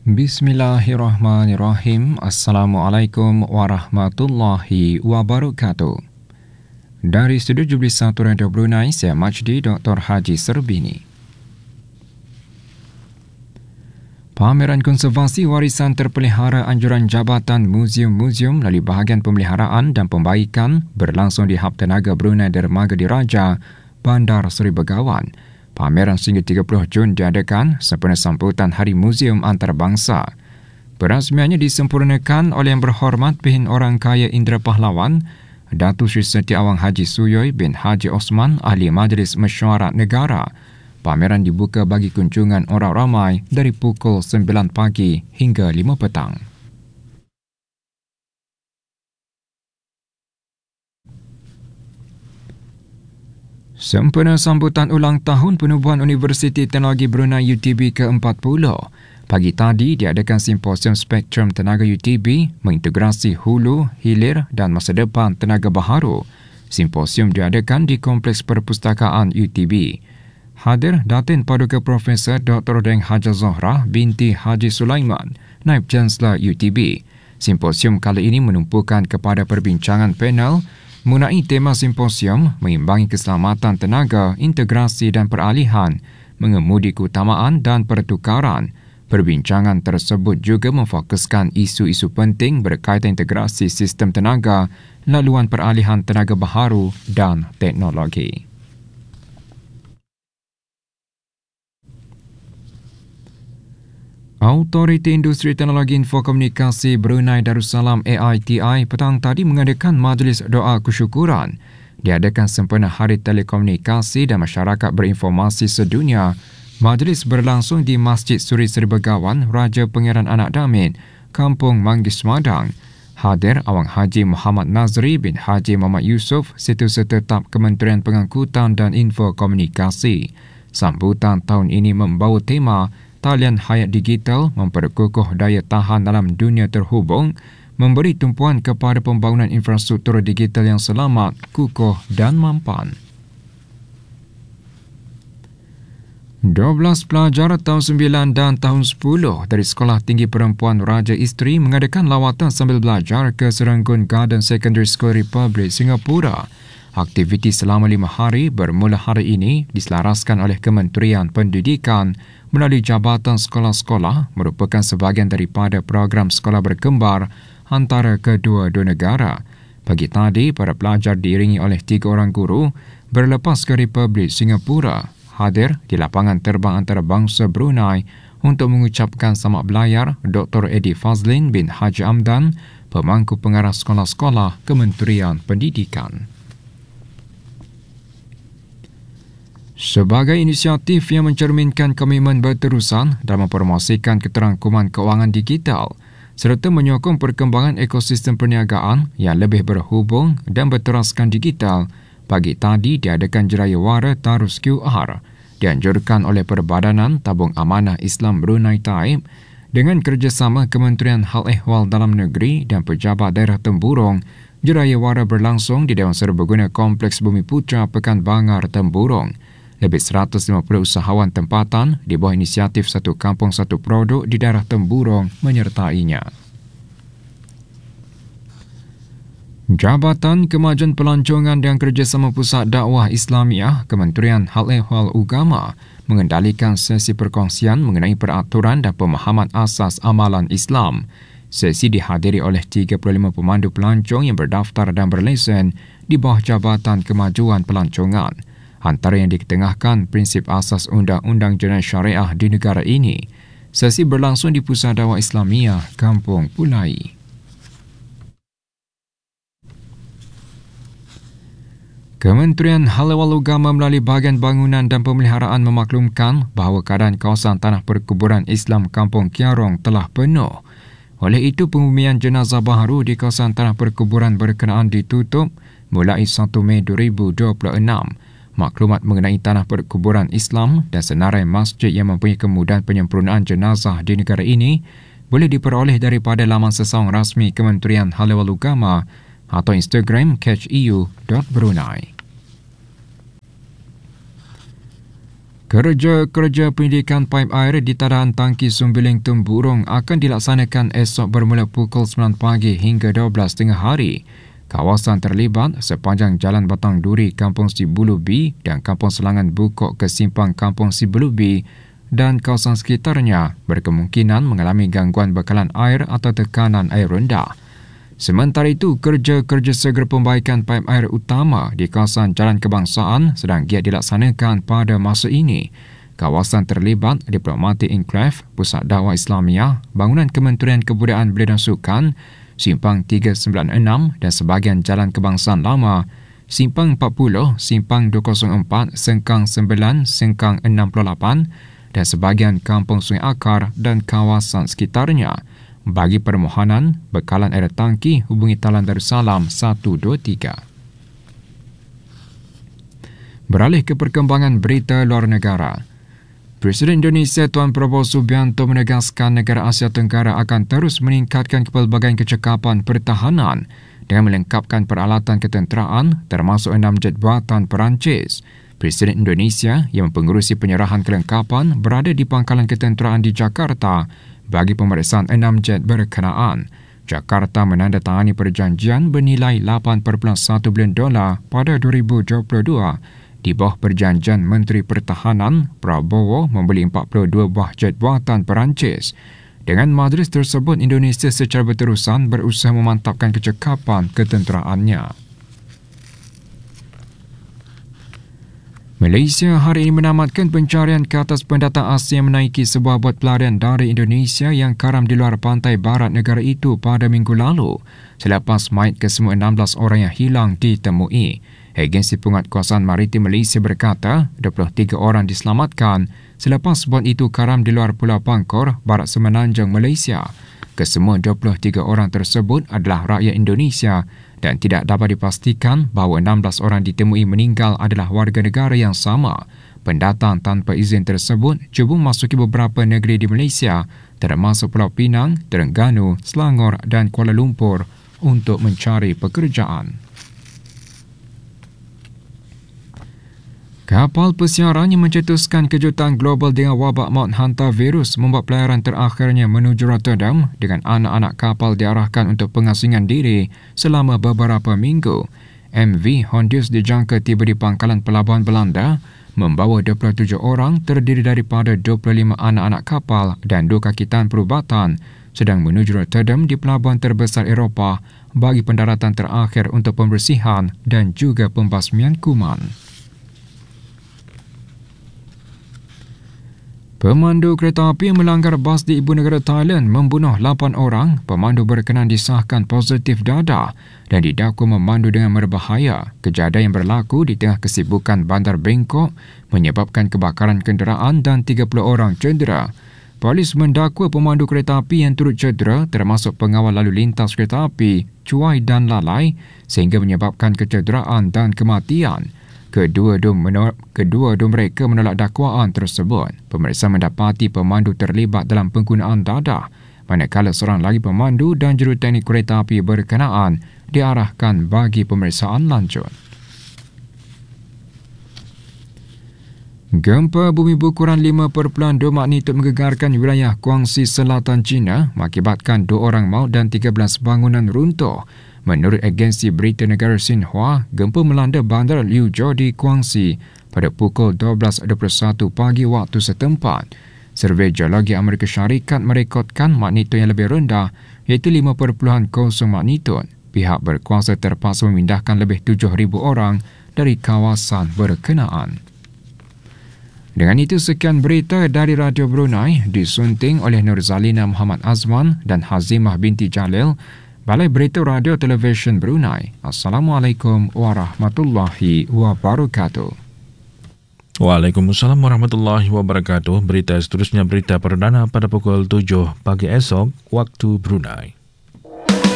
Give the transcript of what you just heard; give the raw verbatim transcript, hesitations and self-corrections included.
Bismillahirrahmanirrahim. Assalamualaikum warahmatullahi wabarakatuh. Dari Studio tujuh puluh satu Radio Brunei, saya Majdi Doktor Haji Serbini. Pameran Konservasi Warisan Terpelihara Anjuran Jabatan Muzium-Muzium melalui bahagian pemeliharaan dan pembaikan berlangsung di Hub Tenaga Brunei Dermaga Diraja, Bandar Seri Begawan. Pameran sehingga tiga puluh Jun diadakan sempena sambutan Hari Muzium Antarabangsa. Perasmiannya disempurnakan oleh Yang Berhormat Bihin Orang Kaya Indra Pahlawan, Datuk Seri Setiawang Haji Suyoy bin Haji Osman, Ahli Majlis Mesyuarat Negara. Pameran dibuka bagi kunjungan orang ramai dari pukul sembilan pagi hingga lima petang. Sempena sambutan ulang tahun penubuhan Universiti Teknologi Brunei U T B ke empat puluh, pagi tadi diadakan simposium Spektrum Tenaga U T B mengintegrasi hulu, hilir dan masa depan tenaga baharu. Simposium diadakan di Kompleks Perpustakaan U T B. Hadir Datin Paduka Profesor Doktor Deng Haja Zohra binti Haji Sulaiman, Naib Chancellor U T B. Simposium kali ini menumpukan kepada perbincangan panel mengenai tema simposium mengimbangi keselamatan tenaga, integrasi dan peralihan, mengemudi keutamaan dan pertukaran. Perbincangan tersebut juga memfokuskan isu-isu penting berkaitan integrasi sistem tenaga, laluan peralihan tenaga baharu dan teknologi. Autoriti Industri Teknologi Infokomunikasi Brunei Darussalam A I T I petang tadi mengadakan majlis doa kesyukuran. Diadakan sempena Hari Telekomunikasi dan Masyarakat Berinformasi Sedunia. Majlis berlangsung di Masjid Suri Seri Begawan, Raja Pangeran Anak Damin, Kampung Manggis Madang. Hadir Awang Haji Muhammad Nazri bin Haji Muhammad Yusof, Setiausaha Tetap Kementerian Pengangkutan dan Infokomunikasi. Sambutan tahun ini membawa tema Talian Hayat Digital memperkukuh daya tahan dalam dunia terhubung, memberi tumpuan kepada pembangunan infrastruktur digital yang selamat, kukuh dan mampan. dua belas pelajar tahun sembilan dan tahun sepuluh dari Sekolah Tinggi Perempuan Raja Isteri mengadakan lawatan sambil belajar ke Serangoon Garden Secondary School Republik Singapura. Aktiviti selama lima hari bermula hari ini diselaraskan oleh Kementerian Pendidikan melalui Jabatan Sekolah-Sekolah merupakan sebahagian daripada program sekolah berkembar antara kedua-dua negara. Pagi tadi, para pelajar diiringi oleh tiga orang guru berlepas ke Republik Singapura, hadir di lapangan terbang antarabangsa Brunei untuk mengucapkan selamat belayar Doktor Eddie Fazlin bin Haji Amdan, pemangku pengarah sekolah-sekolah Kementerian Pendidikan. Sebagai inisiatif yang mencerminkan komitmen berterusan dalam mempromosikan keterangkuman keuangan digital serta menyokong perkembangan ekosistem perniagaan yang lebih berhubung dan berteraskan digital, pagi tadi diadakan jerayawara Tarus Q R dianjurkan oleh Perbadanan Tabung Amanah Islam Brunei Taib dengan kerjasama Kementerian Hal Ehwal Dalam Negeri dan Pejabat Daerah Temburong. Jerayawara berlangsung di Dewan Serbaguna Kompleks Bumi Putra Pekan Bangar Temburong. Lebih seratus lima puluh usahawan tempatan di bawah inisiatif Satu Kampung Satu Produk di daerah Temburong menyertainya. Jabatan Kemajuan Pelancongan dan Kerjasama Pusat Dakwah Islamiah Kementerian Hal Ehwal Ugama mengendalikan sesi perkongsian mengenai peraturan dan pemahaman asas amalan Islam. Sesi dihadiri oleh tiga puluh lima pemandu pelancong yang berdaftar dan berlesen di bawah Jabatan Kemajuan Pelancongan. Antara yang diketengahkan prinsip asas Undang-Undang Jenayah Syariah di negara ini. Sesi berlangsung di Pusat Dakwah Islamiah Kampung Pulai. Kementerian Hal Ehwal Ugama melalui bahagian bangunan dan pemeliharaan memaklumkan bahawa keadaan kawasan tanah perkuburan Islam Kampung Kiarong telah penuh. Oleh itu, pengumian jenazah baharu di kawasan tanah perkuburan berkenaan ditutup mulai satu Mei dua ribu dua puluh enam. Maklumat mengenai tanah perkuburan Islam dan senarai masjid yang mempunyai kemudahan penyempurnaan jenazah di negara ini boleh diperoleh daripada laman sesawang rasmi Kementerian Hal Ehwal Ugama atau Instagram catch e u dot brunei. Kerja-kerja pendidikan paip air di tadahan tangki Sumbiling Temburong akan dilaksanakan esok bermula pukul sembilan pagi hingga dua belas tengah hari. Kawasan terlibat sepanjang Jalan Batang Duri, Kampung Sibulu B dan Kampung Selangan Bukok ke Simpang Kampung Sibulu B dan kawasan sekitarnya berkemungkinan mengalami gangguan bekalan air atau tekanan air rendah. Sementara itu, kerja-kerja segera pembaikan paip air utama di kawasan Jalan Kebangsaan sedang giat dilaksanakan pada masa ini. Kawasan terlibat Diplomatic Enclave, Pusat Dakwah Islamiah, Bangunan Kementerian Kebudayaan Belia dan Sukan, Simpang tiga sembilan enam dan sebahagian Jalan Kebangsaan Lama, Simpang empat puluh, Simpang dua kosong empat, Sengkang sembilan, Sengkang enam puluh lapan dan sebahagian Kampung Sungai Akar dan kawasan sekitarnya. Bagi permohonan bekalan air tangki, hubungi Talan Darussalam satu dua tiga. Beralih ke perkembangan berita luar negara. Presiden Indonesia Tuan Prabowo Subianto menegaskan negara Asia Tenggara akan terus meningkatkan kepelbagaian kecekapan pertahanan dengan melengkapkan peralatan ketenteraan termasuk enam jet buatan Perancis. Presiden Indonesia yang mempengerusi penyerahan kelengkapan berada di Pangkalan Ketenteraan di Jakarta bagi pemeriksaan enam jet berkenaan. Jakarta menandatangani perjanjian bernilai lapan perpuluhan satu bilion dolar pada dua ribu dua puluh dua. Di bawah perjanjian Menteri Pertahanan, Prabowo membeli empat puluh dua buah jet buatan Perancis. Dengan majlis tersebut, Indonesia secara berterusan berusaha memantapkan kecekapan ketenteraannya. Malaysia hari ini menamatkan pencarian ke atas pendatang asing yang menaiki sebuah bot pelarian dari Indonesia yang karam di luar pantai barat negara itu pada minggu lalu selepas mayat kesemua enam belas orang yang hilang ditemui. Agensi Penguatkuasaan Maritim Malaysia berkata dua puluh tiga orang diselamatkan selepas bot itu karam di luar Pulau Pangkor, barat semenanjung Malaysia. Kesemua dua puluh tiga orang tersebut adalah rakyat Indonesia dan tidak dapat dipastikan bahawa enam belas orang ditemui meninggal adalah warga negara yang sama. Pendatang tanpa izin tersebut cuba memasuki beberapa negeri di Malaysia termasuk Pulau Pinang, Terengganu, Selangor dan Kuala Lumpur untuk mencari pekerjaan. Kapal pesiaran yang mencetuskan kejutan global dengan wabak maut hantavirus membuat pelayaran terakhirnya menuju Rotterdam dengan anak-anak kapal diarahkan untuk pengasingan diri selama beberapa minggu. M V Hondius dijangka tiba di pangkalan pelabuhan Belanda membawa dua puluh tujuh orang terdiri daripada dua puluh lima anak-anak kapal dan dua kakitan perubatan sedang menuju Rotterdam di pelabuhan terbesar Eropah bagi pendaratan terakhir untuk pembersihan dan juga pembasmian kuman. Pemandu kereta api yang melanggar bas di ibu negara Thailand membunuh lapan orang. Pemandu berkenan disahkan positif dadah dan didakwa memandu dengan berbahaya. Kejadian yang berlaku di tengah kesibukan bandar Bangkok menyebabkan kebakaran kenderaan dan tiga puluh orang cedera. Polis mendakwa pemandu kereta api yang turut cedera termasuk pengawal lalu lintas kereta api, cuai dan lalai sehingga menyebabkan kecederaan dan kematian. Kedua-dua menolak, kedua-dua mereka menolak dakwaan tersebut. Pemeriksaan mendapati pemandu terlibat dalam penggunaan dadah, manakala seorang lagi pemandu dan juruteknik kereta api berkenaan diarahkan bagi pemeriksaan lanjut. Gempa bumi berukuran lima perpuluhan dua magnitud menggegarkan wilayah Guangxi Selatan China mengakibatkan dua orang maut dan tiga belas bangunan runtuh. Menurut agensi berita negara Xinhua, gempa melanda bandar Liuzhou di Guangxi pada pukul dua belas dua puluh satu pagi waktu setempat. Survei Geologi Amerika Syarikat merekodkan magnitud yang lebih rendah iaitu lima perpuluhan kosong magnitud. Pihak berkuasa terpaksa memindahkan lebih tujuh ribu orang dari kawasan berkenaan. Dengan itu, sekian berita dari Radio Brunei disunting oleh Nurzalina Muhammad Azman dan Hazimah binti Jalil, Balai Berita Radio Televisyen Brunei. Assalamualaikum warahmatullahi wabarakatuh. Waalaikumsalam warahmatullahi wabarakatuh. Berita seterusnya berita perdana pada pukul tujuh pagi esok waktu Brunei.